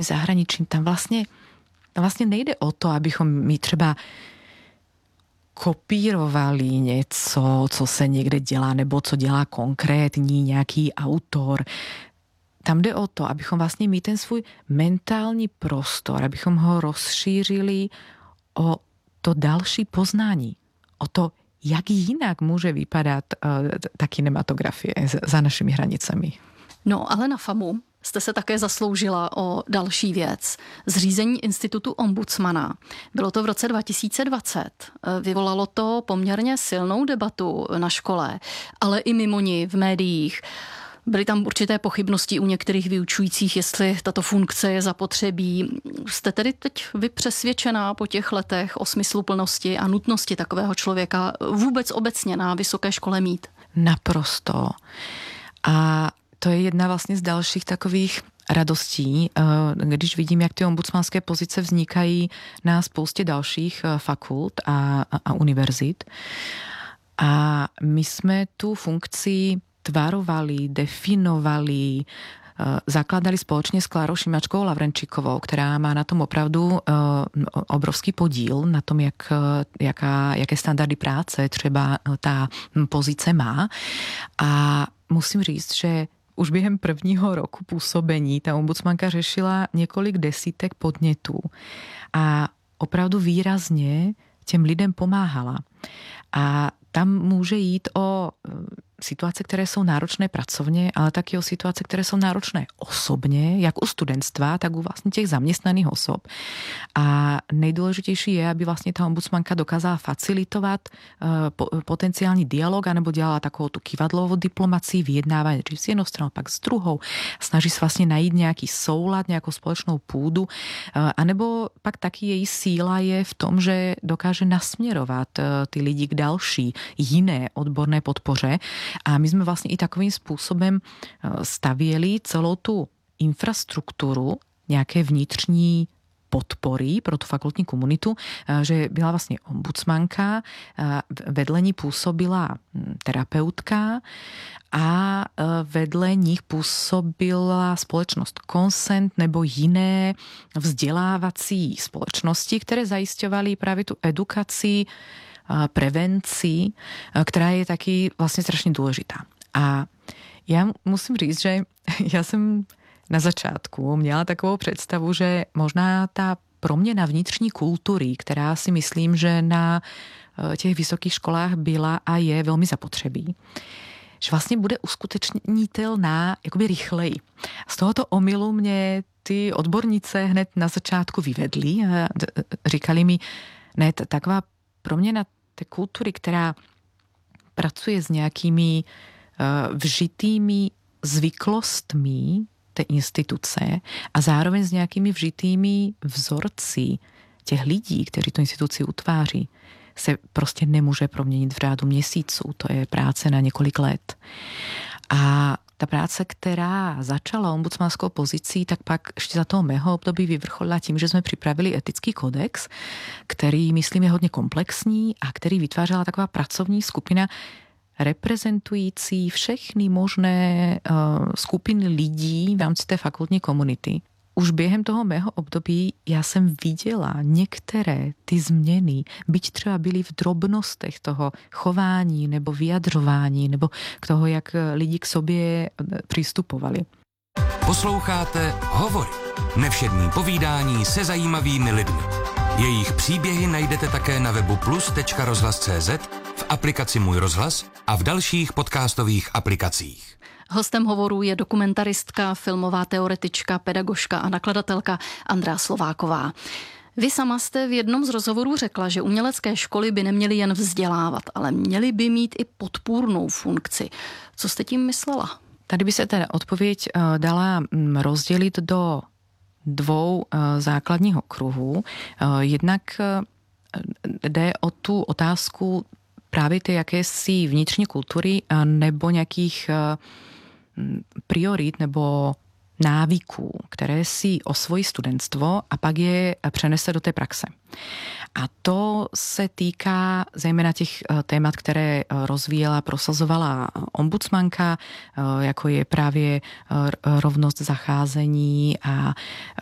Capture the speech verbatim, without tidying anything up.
zahraničím, tam vlastně, tam vlastně nejde o to, abychom my třeba kopírovali něco, co se někde dělá, nebo co dělá konkrétní nějaký autor. Tam jde o to, abychom vlastně my ten svůj mentální prostor, abychom ho rozšířili o to další poznání, o to, jak jinak může vypadat uh, ta kinematografie za našimi hranicemi. No, ale na FAMu jste se také zasloužila o další věc. Zřízení institutu ombudsmana. Bylo to v roce dva tisíce dvacet. Vyvolalo to poměrně silnou debatu na škole, ale i mimo ní v médiích. Byly tam určité pochybnosti u některých vyučujících, jestli tato funkce je zapotřebí. Jste tedy teď vy přesvědčená po těch letech o smysluplnosti a nutnosti takového člověka vůbec obecně na vysoké škole mít? Naprosto. A to je jedna vlastně z dalších takových radostí, když vidím, jak ty ombudsmanské pozice vznikají na spoustě dalších fakult a, a, a univerzit. A my jsme tu funkci tvarovali, definovali, zakladali společně s Klárou Šimačkovou Lavrenčíkovou, která má na tom opravdu obrovský podíl, na tom, jak, jaká, jaké standardy práce třeba ta pozice má. A musím říct, že už během prvního roku působení ta ombudsmanka řešila několik desítek podnětů a opravdu výrazně těm lidem pomáhala. A tam může jít o situace, které jsou náročné pracovně, ale taky o situace, které jsou náročné osobně, jak u studentstva, tak u vlastně těch zaměstnaných osob. A nejdůležitější je, aby vlastně ta ombudsmanka dokázala facilitovat uh, potenciální dialog, anebo dělala takovou tu kivadlovou diplomacii, vyjednávání s jednou stranou, pak s druhou. Snaží se vlastně najít nějaký soulad, nějakou společnou půdu. Uh, anebo pak taky její síla je v tom, že dokáže nasměrovat uh, ty lidi k další, jiné odborné podpoře. A my jsme vlastně i takovým způsobem stavěli celou tu infrastrukturu nějaké vnitřní podpory pro tu fakultní komunitu, že byla vlastně ombudsmanka, vedle ní působila terapeutka a vedle nich působila společnost Consent nebo jiné vzdělávací společnosti, které zajišťovaly právě tu edukaci, prevenci, která je taky vlastně strašně důležitá. A já musím říct, že já jsem na začátku měla takovou představu, že možná ta proměna vnitřní kultury, která si myslím, že na těch vysokých školách byla a je velmi zapotřebí, že vlastně bude uskutečnitelná jakoby rychleji. Z tohoto omylu mě ty odbornice hned na začátku vyvedly a říkali mi, ne, taková proměna té kultury, která pracuje s nějakými uh, vžitými zvyklostmi té instituce a zároveň s nějakými vžitými vzorci těch lidí, kteří tu instituci utváří, se prostě nemůže proměnit v řádu měsíců. To je práce na několik let. A ta práce, která začala ombudsmanskou pozicí, tak pak ještě za toho mého období vyvrcholila tím, že jsme připravili etický kodex, který, myslím, je hodně komplexní a který vytvářela taková pracovní skupina reprezentující všechny možné uh, skupiny lidí v rámci té fakultní komunity. Už během toho mého období já jsem viděla některé ty změny, byť třeba byly v drobnostech toho chování nebo vyjadřování, nebo k toho, jak lidi k sobě přistupovali. Posloucháte Hovory. Nevšední povídání se zajímavými lidmi. Jejich příběhy najdete také na webu plus tečka rozhlas tečka cé zet, v aplikaci Můj rozhlas a v dalších podcastových aplikacích. Hostem Hovorů je dokumentaristka, filmová teoretička, pedagožka a nakladatelka Andrea Slováková. Vy sama jste v jednom z rozhovorů řekla, že umělecké školy by neměly jen vzdělávat, ale měly by mít i podpůrnou funkci. Co jste tím myslela? Tady by se teda odpověď dala rozdělit do dvou základních okruhů. Jednak jde o tu otázku právě té jakési vnitřní kultury nebo nějakých priorit nebo návyků, které si osvojí studentstvo a pak je přenese do té praxe. A to se týká zejména těch témat, které rozvíjela, prosazovala ombudsmanka, jako je právě rovnost zacházení a